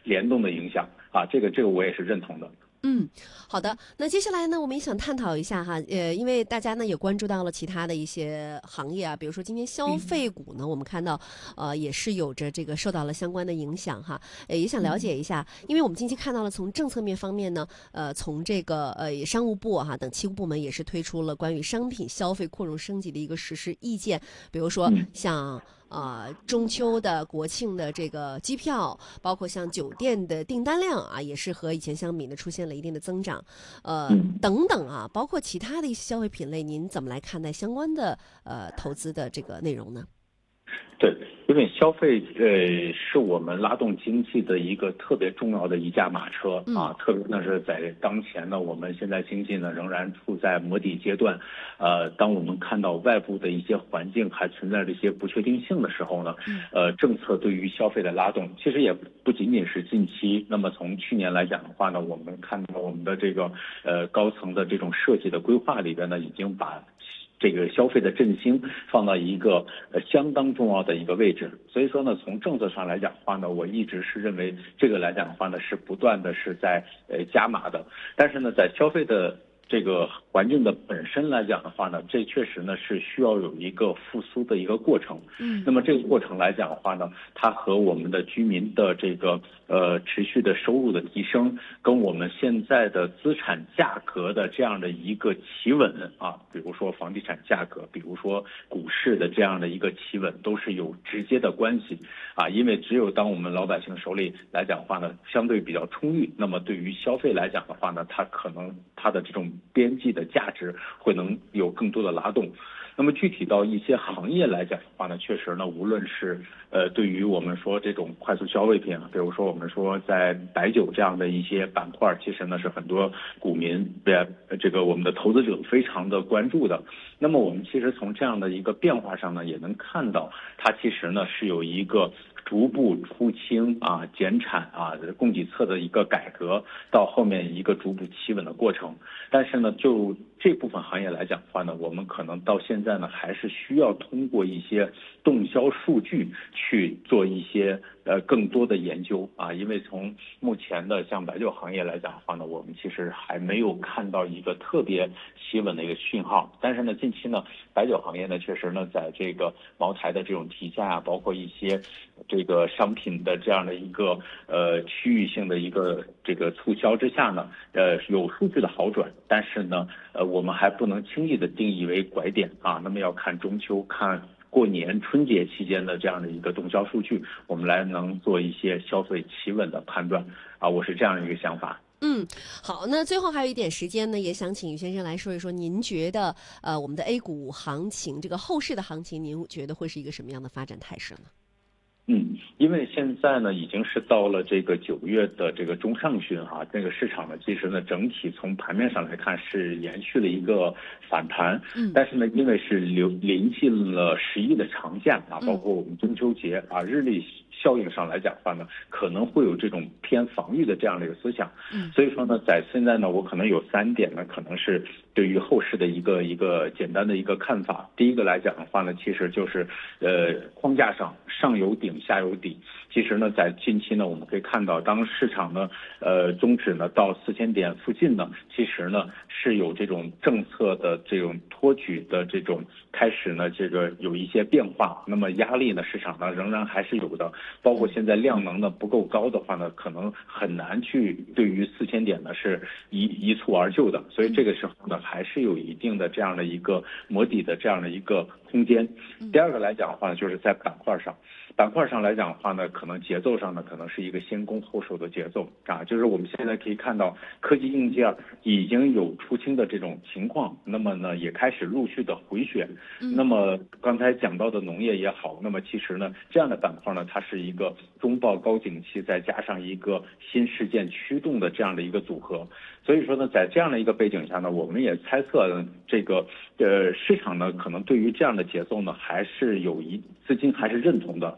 联动的影响啊，这个我也是认同的。 好的。那接下来呢，我们也想探讨一下哈，因为大家呢也关注到了其他的一些行业啊，比如说今天消费股呢，我们看到也是有着这个受到了相关的影响哈，也想了解一下，因为我们近期看到了从政策面方面呢，从这个商务部哈等7个部门也是推出了关于商品消费扩容升级的一个实施意见，比如说像中秋的、国庆的这个机票，包括像酒店的订单量啊，也是和以前相比呢出现了一定的增长，等等啊，包括其他的一些消费品类，您怎么来看待相关的投资的这个内容呢？ 对，因为消费是我们拉动经济的一个特别重要的一驾马车啊，特别呢是在当前呢，我们现在经济呢仍然处在摸底阶段，当我们看到外部的一些环境还存在着一些不确定性的时候呢，政策对于消费的拉动，其实也不仅仅是近期。那么从去年来讲的话呢，我们看到我们的这个高层的这种设计的规划里边呢，已经把这个消费的振兴放到一个相当重要的一个位置，所以说呢，从政策上来讲的话呢，我一直是认为这个来讲的话呢，是不断的是在加码的，但是呢，在消费的这个环境的本身来讲的话呢，这确实呢是需要有一个复苏的一个过程。那么这个过程来讲的话呢，它和我们的居民的这个持续的收入的提升，跟我们现在的资产价格的这样的一个企稳啊，比如说房地产价格，比如说股市的这样的一个企稳，都是有直接的关系啊。因为只有当我们老百姓手里来讲的话呢，相对比较充裕，那么对于消费来讲的话呢，它可能它的这种边际的价值会能有更多的拉动。那么具体到一些行业来讲的话呢，确实呢，无论是对于我们说这种快速消费品，比如说我们说在白酒这样的一些板块，其实呢是很多股民这个我们的投资者非常的关注的。那么我们其实从这样的一个变化上呢，也能看到它其实呢是有一个逐步出清啊、减产啊、供给侧的一个改革，到后面一个逐步企稳的过程。但是呢，就这部分行业来讲的话呢，我们可能到现在呢，还是需要通过一些动销数据去做一些更多的研究啊，因为从目前的像白酒行业来讲的话呢，我们其实还没有看到一个特别企稳的一个讯号。但是呢，近期呢，白酒行业呢，确实呢，在这个茅台的这种提价啊，包括一些这个商品的这样的一个区域性的一个这个促销之下呢，有数据的好转，但是呢，我们还不能轻易的定义为拐点啊。那么要看中秋、看过年、春节期间的这样的一个动销数据，我们来能做一些消费企稳的判断啊。我是这样一个想法。 好，那最后还有一点时间呢，也想请于先生来说一说，您觉得我们的 A 股行情这个后市的行情，您觉得会是一个什么样的发展态势呢？ 因为现在呢已经是到了这个9月的这个中上旬哈，这个市场呢其实呢整体从盘面上来看是延续了一个反弹，但是呢因为是临近了11的长假啊，包括我们中秋节啊，日历效应上来讲的话呢，可能会有这种偏防御的这样的一个思想，所以说呢，在现在呢，我可能有3点呢，可能是对于后市的一个简单的一个看法。第一个来讲的话呢，其实就是框架上上有顶下有底。其实呢，在近期呢，我们可以看到，当市场呢终止呢到4000点附近呢，其实呢是有这种政策的这种托举的这种开始呢，这个有一些变化。那么压力呢，市场呢仍然还是有的。包括现在量能呢不够高的话呢，可能很难去对于4000点呢是一蹴而就的，所以这个时候呢还是有一定的这样的一个摸底的这样的一个空间。第二个来讲的话呢，就是在板块上来讲的话呢，可能节奏上呢可能是一个先攻后守的节奏啊，就是我们现在可以看到科技硬件已经有出清的这种情况，那么呢也开始陆续的回选。那么刚才讲到的农业也好，那么其实呢这样的板块呢，它是一个中报高景气再加上一个新事件驱动的这样的一个组合。所以说呢，在这样的一个背景下呢，我们也猜测这个市场呢可能对于这样的节奏呢还是有资金还是认同的。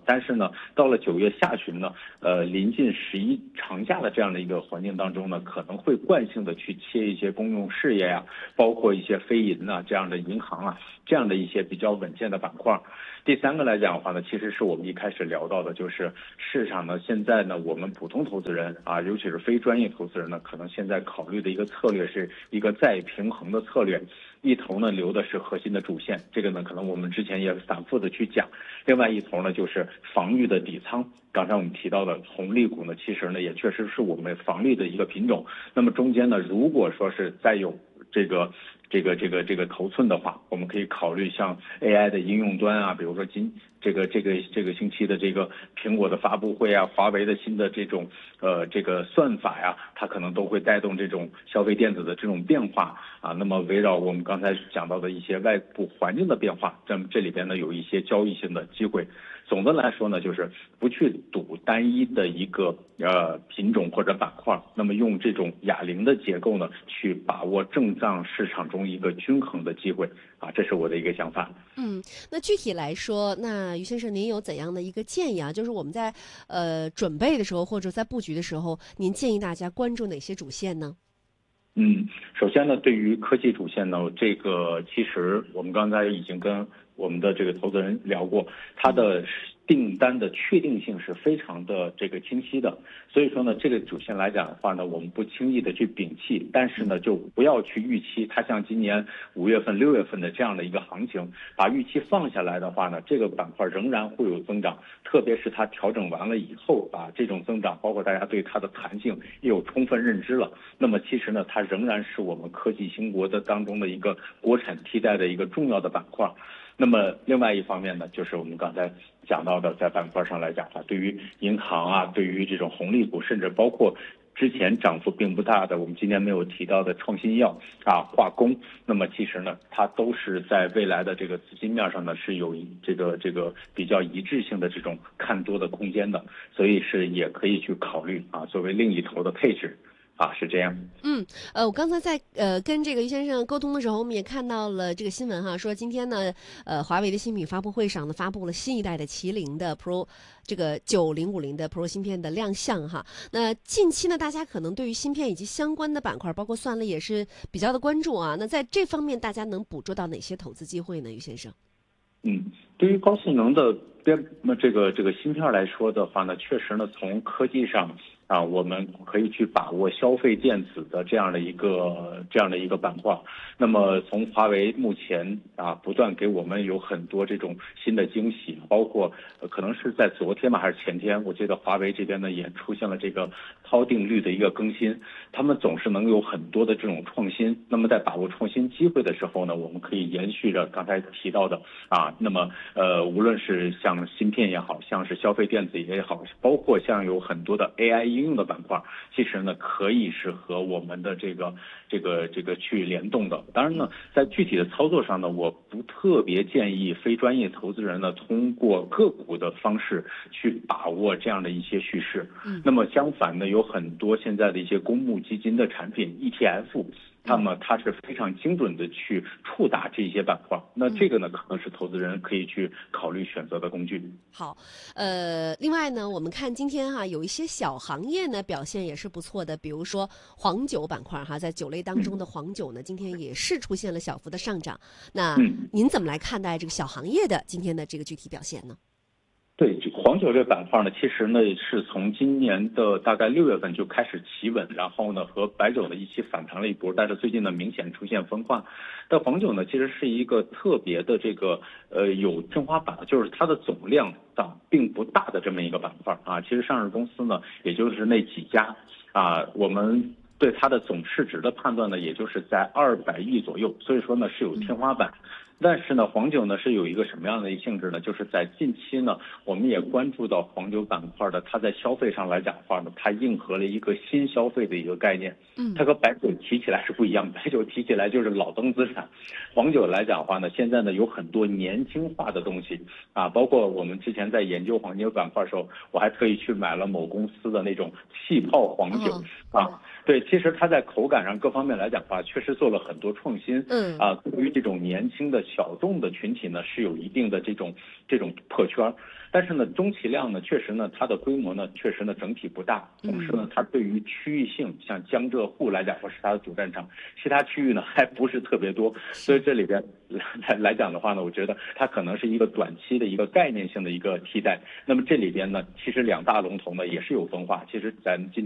但是呢，到了9月下旬呢，临近11长假的这样的一个环境当中呢，可能会惯性的去切一些公用事业呀，包括一些非银啊这样的银行啊，这样的一些比较稳健的板块。第三个来讲的话呢，其实是我们一开始聊到的，就是市场呢现在呢，我们普通投资人啊，尤其是非专业投资人呢，可能现在考虑的一个策略是一个再平衡的策略，一头呢留的是核心的主线，这个呢可能我们之前也反复的去讲，另外一头呢就是防御的底仓。刚才我们提到的红利股呢，其实呢也确实是我们防御的一个品种。那么中间呢，如果说是再有这个头寸的话，我们可以考虑像 AI 的应用端啊，比如说这个星期的这个苹果的发布会啊，华为的新的这种这个算法呀，它可能都会带动这种消费电子的这种变化啊。那么围绕我们刚才讲到的一些外部环境的变化，这里边呢有一些交易性的机会。总的来说呢，就是不去赌单一的一个品种或者板块，那么用这种哑铃的结构呢，去把握震荡市场中一个均衡的机会啊，这是我的一个想法。 那具体来说，那于先生您有怎样的一个建议啊？就是我们在准备的时候或者在布局的时候，您建议大家关注哪些主线呢？ 首先呢，对于科技主线呢，这个其实我们刚才已经跟我们的这个投资人聊过，它的订单的确定性是非常的这个清晰的，所以说呢，这个主线来讲的话呢，我们不轻易的去摒弃，但是呢，就不要去预期它像今年5月份、6月份的这样的一个行情，把预期放下来的话呢，这个板块仍然会有增长，特别是它调整完了以后啊，这种增长，包括大家对它的弹性也有充分认知了，那么其实呢，它仍然是我们科技兴国的当中的一个国产替代的一个重要的板块。那么另外一方面呢，就是我们刚才讲到的，在板块上来讲啊，对于银行啊，对于这种红利股，甚至包括之前涨幅并不大的，我们今天没有提到的创新药啊、化工，那么其实呢，它都是在未来的这个资金面上呢是有这个比较一致性的这种看多的空间的，所以是也可以去考虑啊，作为另一头的配置。啊，是这样。 我刚才在跟这个于先生沟通的时候，我们也看到了这个新闻哈，说今天呢，华为的新品发布会上呢，发布了新一代的麒麟的 Pro 这个9050的 Pro 芯片的亮相哈。那近期呢，大家可能对于芯片以及相关的板块，包括算力也是比较的关注啊。那在这方面，大家能捕捉到哪些投资机会呢？于先生？ 对于高性能的这个芯片来说的话呢，确实呢，从科技上啊，我们可以去把握消费电子的这样的一个板块。那么从华为目前啊，不断给我们有很多这种新的惊喜，包括可能是在昨天吧还是前天，我记得华为这边呢也出现了这个涛定律的一个更新，他们总是能有很多的这种创新。那么在把握创新机会的时候呢，我们可以延续着刚才提到的啊，那么无论是像芯片也好，像是消费电子也好，包括像有很多的 AI 应用的板块，其实呢可以是和我们的这个去联动的。当然呢，在具体的操作上呢，我不特别建议非专业投资人呢通过个股的方式去把握这样的一些叙事。那么相反呢，有很多现在的一些公募基金的产品 ETF。那么它是非常精准的去触达这些板块，那这个呢可能是投资人可以去考虑选择的工具。 好，另外呢，我们看今天哈有一些小行业呢表现也是不错的，比如说黄酒板块哈，在酒类当中的黄酒呢，今天也是出现了小幅的上涨。那您怎么来看待这个小行业的今天的这个具体表现呢？ 对，黄酒这板块呢，其实呢是从今年的大概6月份就开始企稳，然后呢和白酒呢一起反弹了一波，但是最近呢明显出现分化。但黄酒呢其实是一个特别的这个有天花板，就是它的总量并不大的这么一个板块啊。其实上市公司呢也就是那几家啊，我们对它的总市值的判断呢也就是在200亿左右，所以说呢是有天花板。但是呢，黄酒呢是有一个什么样的性质呢？就是在近期呢，我们也关注到黄酒板块的，它在消费上来讲的话呢，它应和了一个新消费的一个概念。它和白酒提起来是不一样，白酒提起来就是老登资产，黄酒来讲的话呢，现在呢有很多年轻化的东西啊，包括我们之前在研究黄酒板块的时候，我还特意去买了某公司的那种气泡黄酒啊。对，其实它在口感上各方面来讲的话，确实做了很多创新。对于这种年轻的小众的群体呢是有一定的这种破圈，但是呢，中汽量呢确实呢它的规模呢确实呢整体不大，同时呢它对于区域性像江浙沪来讲说是它的主战场，其他区域呢还不是特别多，所以这里边来讲的话呢，我觉得它可能是一个短期的一个概念性的一个替代。那么这里边呢，其实两大龙头呢也是有分化，其实咱今